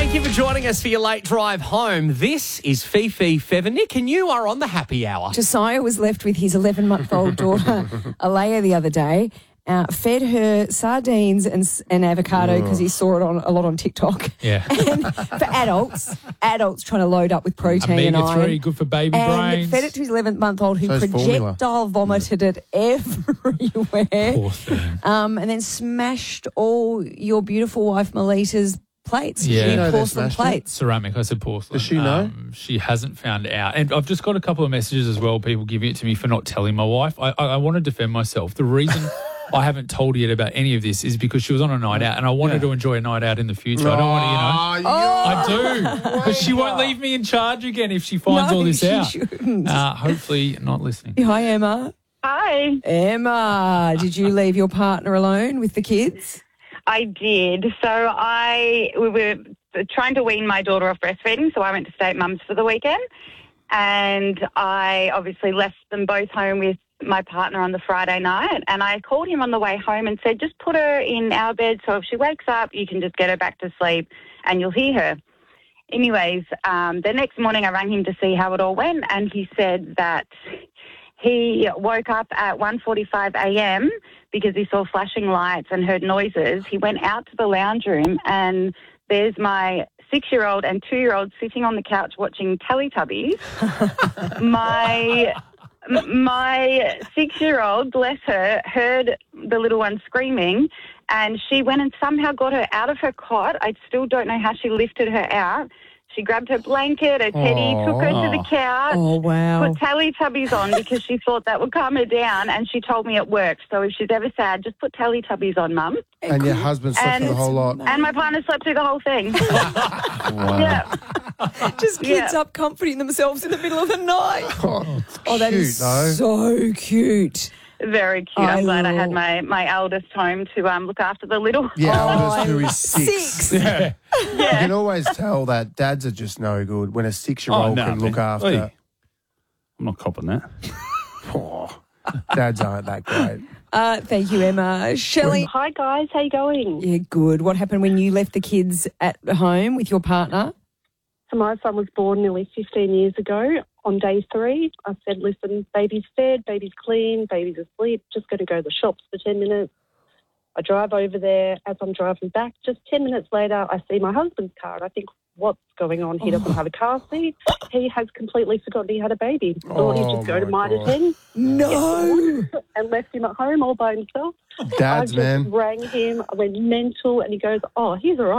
Thank you for joining us for your late drive home. This is Fifi Fevernick, and you are on the happy hour. Josiah was left with his 11-month-old daughter, Alea, the other day. Fed her sardines and avocado because he saw it a lot on TikTok. Yeah. And for adults trying to load up with protein and iron. Omega-3, good for baby and brains. fed it to his 11-month-old who So's projectile vomited it everywhere. Poor thing. And then smashed all your beautiful wife Melita's plates. Yeah. New You know they porcelain smashed it? plates. Ceramic, I said porcelain. Does she know? She hasn't found out. And I've just got a couple of messages as well, people giving it to me for not telling my wife. I want to defend myself. The reason I haven't told her yet about any of this is because she was on a night out and I wanted to enjoy a night out in the future. I don't want to, I do. Because she won't leave me in charge again if she finds all this she out. shouldn't. Hopefully not listening. Hi, Emma. Hi. Emma, did you leave your partner alone with the kids? I did. So we were trying to wean my daughter off breastfeeding, so I went to stay at mum's for the weekend. And I obviously left them both home with my partner on the Friday night. And I called him on the way home and said, just put her in our bed so if she wakes up, you can just get her back to sleep and you'll hear her. Anyways, the next morning I rang him to see how it all went, and he said that he woke up at 1:45 a.m. because he saw flashing lights and heard noises. He went out to the lounge room and there's my 6-year-old and 2-year-old sitting on the couch watching Teletubbies. My 6-year-old, bless her, heard the little one screaming, and she went and somehow got her out of her cot. I still don't know how she lifted her out. She grabbed her blanket, her teddy, took her to the couch, Oh, wow. put Teletubbies on because she thought that would calm her down, and she told me it worked. So if she's ever sad, just put Teletubbies on, Mum. And your husband slept through the whole lot. And my partner slept through the whole thing. Yeah. Just kids up comforting themselves in the middle of the night. Oh, that cute, is though. so cute. Very cute. I'm glad I had my eldest home to look after the little. Your eldest, who is 6. Yeah. You can always tell that dads are just no good when a 6-year-old can look after. Hey, I'm not copping that. Oh, dads aren't that great. Thank you, Emma. Shelley. Hi guys, how you going? Yeah, good. What happened when you left the kids at home with your partner? So my son was born nearly 15 years ago. On day 3, I said, listen, baby's fed, baby's clean, baby's asleep, just going to go to the shops for 10 minutes. I drive over there. As I'm driving back, just 10 minutes later, I see my husband's car and I think, what's going on? He doesn't have a car seat. He has completely forgotten he had a baby. Thought he'd just go to Mitre 10. No. And left him at home all by himself. Dads, I just man. rang him. I went mental and he goes, oh, he's all right.